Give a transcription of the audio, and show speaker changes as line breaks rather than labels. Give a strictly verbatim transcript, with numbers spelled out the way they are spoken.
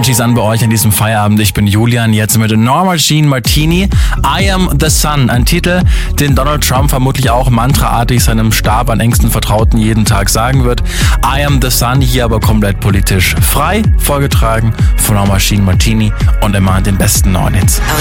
Energies an bei euch an diesem Feierabend. Ich bin Julian, jetzt mit Norma Jean Martini. I Am the Sun, ein Titel, den Donald Trump vermutlich auch mantraartig seinem Stab an engsten Vertrauten jeden Tag sagen wird. I Am the Sun, hier aber komplett politisch frei, vorgetragen von Norma Jean Martini und immer an den besten neuen Hits.